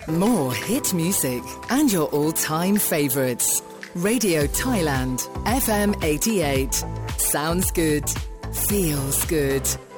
More hit music and your all-time favourites. Radio Thailand, FM 88. Sounds good. Feels good.